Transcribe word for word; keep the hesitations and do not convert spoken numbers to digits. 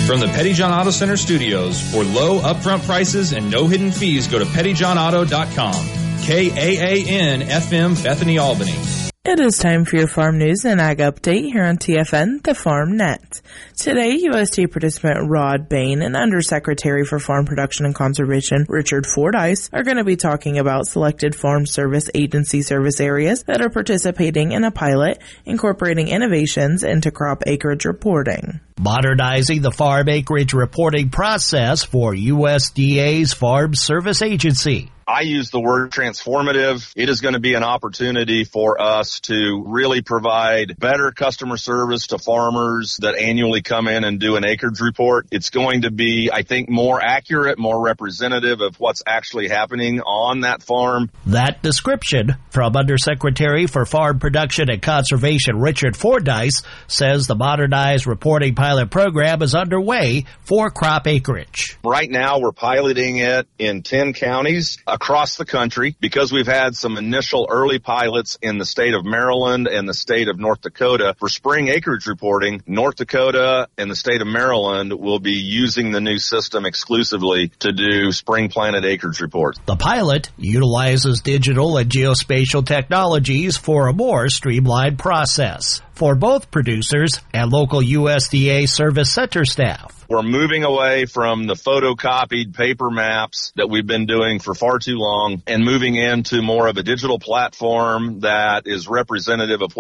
From the Petty John Auto Center studios, for low upfront prices and no hidden fees, go to petty john auto dot com. K A A N F M Bethany, Albany. It is time for your farm news and ag update here on T F N, the Farm Net. Today, U S D A participant Rod Bain and Undersecretary for Farm Production and Conservation Richard Fordyce are going to be talking about selected Farm Service Agency service areas that are participating in a pilot incorporating innovations into crop acreage reporting. Modernizing the farm acreage reporting process for U S D A's Farm Service Agency. I use the word transformative. It is going to be an opportunity for us to really provide better customer service to farmers that annually come in and do an acreage report. It's going to be, I think, more accurate, more representative of what's actually happening on that farm. That description from Undersecretary for Farm Production and Conservation Richard Fordyce says the modernized reporting pilot program is underway for crop acreage. Right now, we're piloting it in ten counties across the country because we've had some initial early pilots in the state of Maryland and the state of North Dakota. For spring acreage reporting, North Dakota and the state of Maryland will be using the new system exclusively to do spring planted acreage reports. The pilot utilizes digital and geospatial technologies for a more streamlined process for both producers and local U S D A service center staff. We're moving away from the photocopied paper maps that we've been doing for far too long and moving into more of a digital platform that is representative of